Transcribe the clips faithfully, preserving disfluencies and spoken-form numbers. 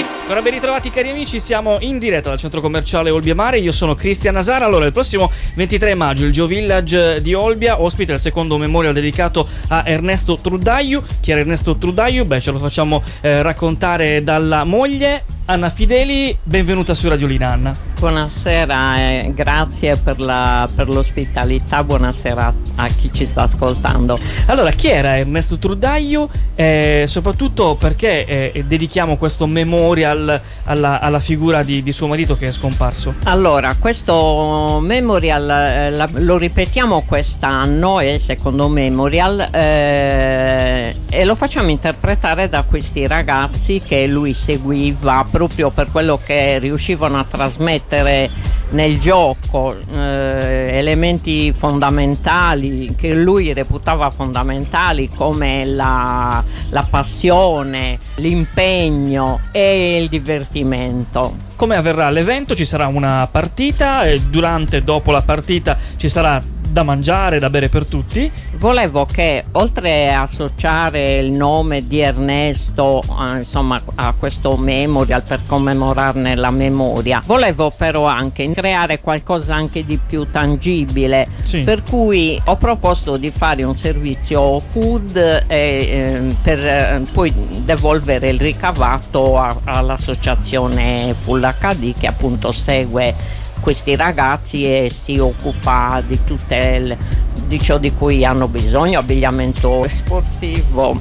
Fideli. Allora, ben ritrovati cari amici, siamo in diretta dal centro commerciale Olbia Mare. Io sono Cristian Nasara. Allora, il prossimo ventitré maggio il Geo Village di Olbia ospita il secondo memorial dedicato a Ernesto Truddaiu. Chi era Ernesto Truddaiu? Beh, ce lo facciamo eh, raccontare dalla moglie Anna Fideli. Benvenuta su Radiolina, Anna. Buonasera, eh, grazie per, la, per l'ospitalità, buonasera a chi ci sta ascoltando. Allora, chi era Ernesto Truddaiu? Eh, soprattutto perché eh, dedichiamo questo memorial alla, alla figura di, di suo marito che è scomparso? Allora, questo memorial eh, la, lo ripetiamo quest'anno, è il secondo memorial, eh, e lo facciamo interpretare da questi ragazzi che lui seguiva proprio per quello che riuscivano a trasmettere nel gioco, eh, elementi fondamentali che lui reputava fondamentali, come la, la passione, l'impegno e il divertimento. Come avverrà l'evento? Ci sarà una partita e durante e dopo la partita ci sarà da mangiare, da bere per tutti. Volevo che, oltre a associare il nome di Ernesto eh, insomma a questo memorial per commemorarne la memoria, volevo però anche creare qualcosa anche di più tangibile, sì. Per cui ho proposto di fare un servizio food e, eh, per eh, poi devolvere il ricavato a, all'associazione Full acca di, che appunto segue questi ragazzi e si occupa di tutte le, di ciò di cui hanno bisogno: abbigliamento sportivo,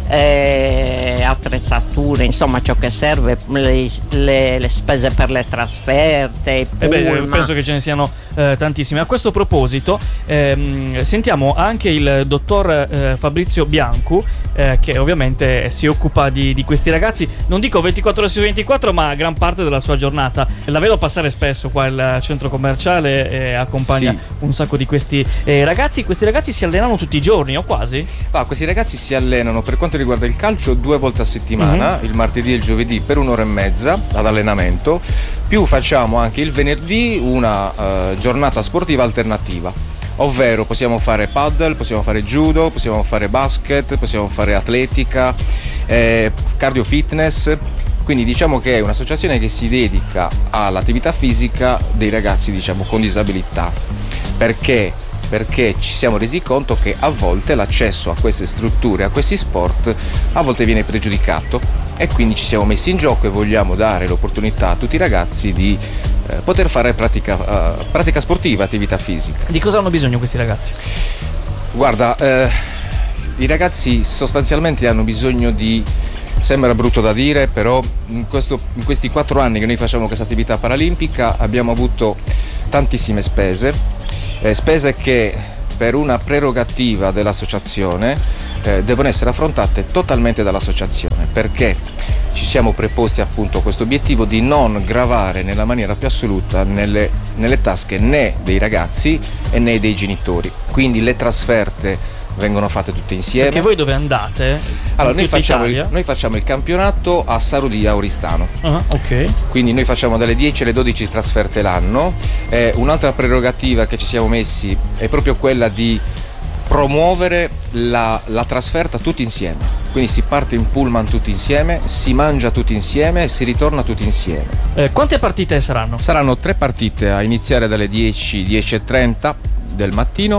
eh, attrezzature, insomma ciò che serve, le, le, le spese per le trasferte. Eh beh, penso che ce ne siano eh, tantissime. A questo proposito ehm, sentiamo anche il dottor eh, Fabrizio Biancu, eh, che ovviamente si occupa di, di questi ragazzi, non dico ventiquattro ore su ventiquattro, ma gran parte della sua giornata. La vedo passare spesso qua al centro commerciale e accompagna sì. un sacco di questi eh, ragazzi. Questi ragazzi si allenano tutti i giorni o quasi? Ah, questi ragazzi si allenano, per quanto riguarda il calcio, due volte a settimana, mm-hmm. il martedì e il giovedì per un'ora e mezza ad allenamento, più facciamo anche il venerdì una uh, giornata sportiva alternativa, ovvero possiamo fare paddle, possiamo fare judo, possiamo fare basket, possiamo fare atletica, eh, cardio fitness. Quindi diciamo che è un'associazione che si dedica all'attività fisica dei ragazzi, diciamo, con disabilità. Perché? Perché ci siamo resi conto che a volte l'accesso a queste strutture, a questi sport, a volte viene pregiudicato, e quindi ci siamo messi in gioco e vogliamo dare l'opportunità a tutti i ragazzi di eh, poter fare pratica, uh, pratica sportiva, attività fisica. Di cosa hanno bisogno questi ragazzi? Guarda, eh, i ragazzi sostanzialmente hanno bisogno di... Sembra brutto da dire, però in, questo, in questi quattro anni che noi facciamo questa attività paralimpica abbiamo avuto tantissime spese, eh, spese che per una prerogativa dell'associazione eh, devono essere affrontate totalmente dall'associazione, perché ci siamo preposti appunto questo obiettivo di non gravare nella maniera più assoluta nelle, nelle tasche né dei ragazzi e né dei genitori. Quindi le trasferte vengono fatte tutte insieme. Perché voi dove andate? Allora, noi facciamo, il, noi facciamo il campionato a Sarudia Oristano. Uh-huh, ok. Quindi noi facciamo dalle dieci alle dodici trasferte l'anno. Eh, un'altra prerogativa che ci siamo messi è proprio quella di promuovere la, la trasferta tutti insieme. Quindi si parte in pullman tutti insieme, si mangia tutti insieme e si ritorna tutti insieme. Eh, quante partite saranno? Saranno tre partite a iniziare dalle dieci, dieci e trenta del mattino.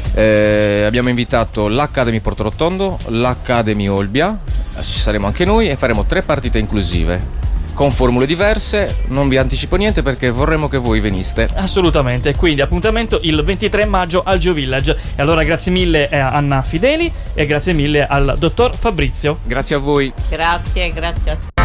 Eh, abbiamo invitato l'Academy Portorotondo, l'Academy Olbia, ci saremo anche noi e faremo tre partite inclusive con formule diverse. Non vi anticipo niente perché vorremmo che voi veniste. Assolutamente, quindi appuntamento il ventitré maggio al Geo Village. E allora grazie mille a Anna Fideli e grazie mille al dottor Fabrizio. Grazie a voi. Grazie, grazie a te.